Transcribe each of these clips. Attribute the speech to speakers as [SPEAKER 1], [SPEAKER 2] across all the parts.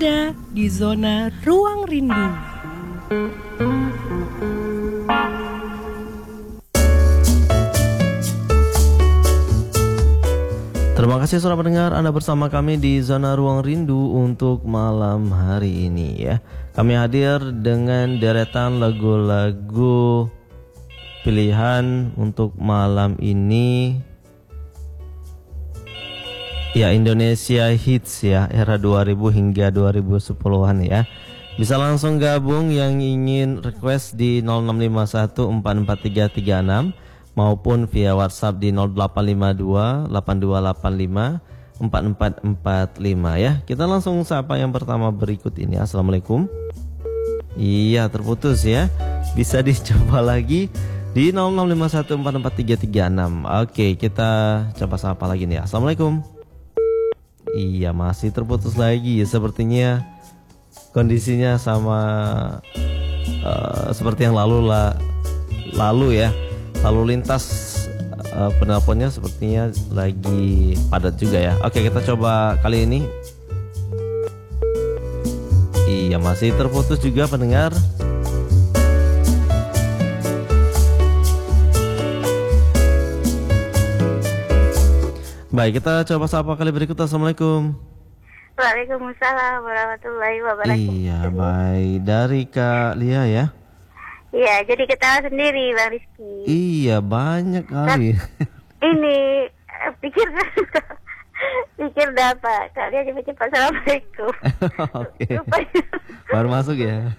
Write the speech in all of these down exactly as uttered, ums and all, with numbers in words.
[SPEAKER 1] Anda di Zona Ruang Rindu.
[SPEAKER 2] Terima kasih sudah mendengar, Anda bersama kami di Zona Ruang Rindu untuk malam hari ini ya. Kami hadir dengan deretan lagu-lagu pilihan untuk malam ini. Ya, Indonesia Hits ya, era dua ribu hingga dua ribu sepuluhan ya. Bisa langsung gabung yang ingin request di nol enam lima satu empat empat tiga tiga enam maupun via WhatsApp di nol delapan lima dua delapan dua delapan lima empat empat empat lima ya. Kita langsung sapa yang pertama berikut ini. Assalamualaikum. Iya, terputus ya. Bisa dicoba lagi di nol enam lima satu empat empat tiga tiga enam. Oke, kita coba sapa lagi nih. Assalamualaikum. Iya, masih terputus lagi. Sepertinya kondisinya sama uh, seperti yang lalu lah, lalu ya. Lalu lintas uh, penelponnya sepertinya lagi padat juga ya. Oke, kita coba kali ini. Iya, masih terputus juga pendengar. Baik, kita coba sapa kali berikut. Assalamualaikum.
[SPEAKER 3] Waalaikumsalam warahmatullahi wabarakatuh.
[SPEAKER 2] Iya, baik. Dari Kak Lia ya.
[SPEAKER 3] Iya, jadi ketawa sendiri Bang Rizky.
[SPEAKER 2] Iya, banyak kali.
[SPEAKER 3] Ini eh, pikir pikir dapat. Kalian cepat-cepat assalamualaikum.
[SPEAKER 2] Oke. Baru masuk ya.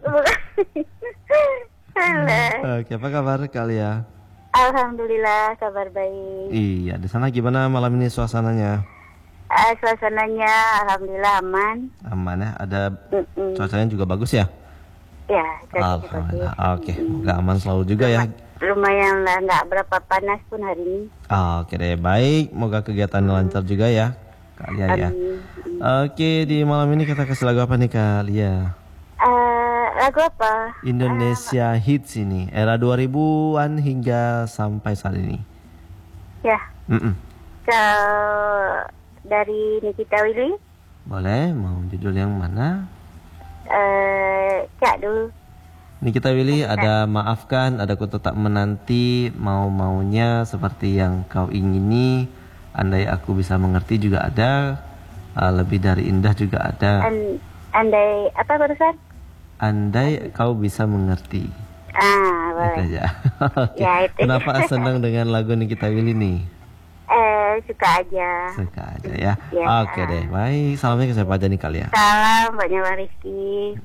[SPEAKER 3] Halo.
[SPEAKER 2] Oke, apa kabar Kak Lia?
[SPEAKER 3] Alhamdulillah, kabar baik.
[SPEAKER 2] Iya, di sana gimana malam ini suasananya?
[SPEAKER 3] Uh, suasananya alhamdulillah aman.
[SPEAKER 2] Aman ya, ada
[SPEAKER 3] Mm-mm.
[SPEAKER 2] cuacanya juga bagus ya?
[SPEAKER 3] Ya,
[SPEAKER 2] Alhamdulillah. Oke, semoga aman selalu juga ya.
[SPEAKER 3] Lumayan lah, nggak berapa panas pun hari ini.
[SPEAKER 2] Oke deh, baik. Moga kegiatan lancar juga ya, Kak Lia ya.
[SPEAKER 3] Amin.
[SPEAKER 2] Oke, di malam ini kita kasih lagu apa nih Kak Lia?
[SPEAKER 3] Uh, lagu apa?
[SPEAKER 2] Indonesia Hits ini, era dua ribuan hingga sampai saat ini.
[SPEAKER 3] Ya.
[SPEAKER 2] Mm-mm.
[SPEAKER 3] So, dari Nikita Willy.
[SPEAKER 2] Boleh, mau judul yang mana?
[SPEAKER 3] Uh, Cak dulu.
[SPEAKER 2] Nikita Willy, ada maafkan, ada ku tetap menanti, mau-maunya seperti yang kau ingini, andai aku bisa mengerti juga ada, uh, lebih dari indah juga ada.
[SPEAKER 3] And, andai apa barusan?
[SPEAKER 2] Andai kau bisa mengerti.
[SPEAKER 3] Ah, boleh.
[SPEAKER 2] Itu aja. Oke.
[SPEAKER 3] Ya, itu.
[SPEAKER 2] Kenapa senang dengan lagu Nikita Willy nih?
[SPEAKER 3] Eh, suka aja.
[SPEAKER 2] Suka aja ya.
[SPEAKER 3] Ya.
[SPEAKER 2] Oke deh, baik. Salamnya ke siapa aja nih kali ya?
[SPEAKER 3] Salam banyak Bang Rizky.